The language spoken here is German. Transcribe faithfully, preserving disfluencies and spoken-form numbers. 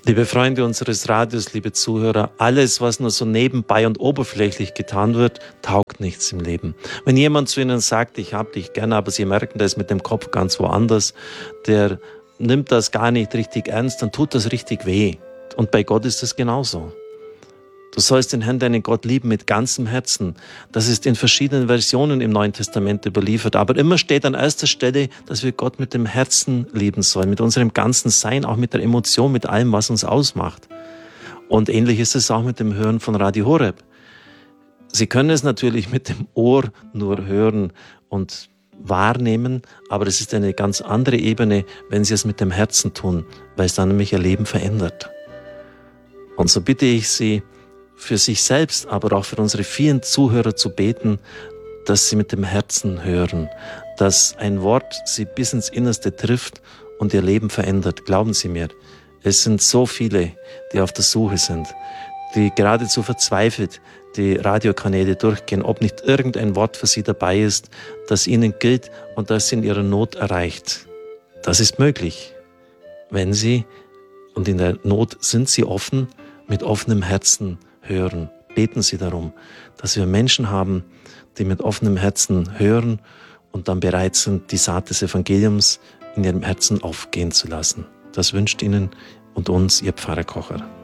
Liebe Freunde unseres Radios, liebe Zuhörer, alles, was nur so nebenbei und oberflächlich getan wird, taugt nichts im Leben. Wenn jemand zu Ihnen sagt, ich hab dich gerne, aber Sie merken, der ist mit dem Kopf ganz woanders, der nimmt das gar nicht richtig ernst, dann tut das richtig weh. Und bei Gott ist das genauso. Du sollst den Herrn, deinen Gott, lieben mit ganzem Herzen. Das ist in verschiedenen Versionen im Neuen Testament überliefert. Aber immer steht an erster Stelle, dass wir Gott mit dem Herzen lieben sollen, mit unserem ganzen Sein, auch mit der Emotion, mit allem, was uns ausmacht. Und ähnlich ist es auch mit dem Hören von Radio Horeb. Sie können es natürlich mit dem Ohr nur hören und wahrnehmen, aber es ist eine ganz andere Ebene, wenn Sie es mit dem Herzen tun, weil es dann nämlich Ihr Leben verändert. Und so bitte ich Sie, für sich selbst, aber auch für unsere vielen Zuhörer zu beten, dass sie mit dem Herzen hören, dass ein Wort sie bis ins Innerste trifft und ihr Leben verändert. Glauben Sie mir, es sind so viele, die auf der Suche sind, die geradezu verzweifelt die Radiokanäle durchgehen, ob nicht irgendein Wort für sie dabei ist, das ihnen gilt und das sie in ihrer Not erreicht. Das ist möglich, wenn sie, und in der Not sind sie offen, mit offenem Herzen hören. Beten Sie darum, dass wir Menschen haben, die mit offenem Herzen hören und dann bereit sind, die Saat des Evangeliums in ihrem Herzen aufgehen zu lassen. Das wünscht Ihnen und uns Ihr Pfarrer Kocher.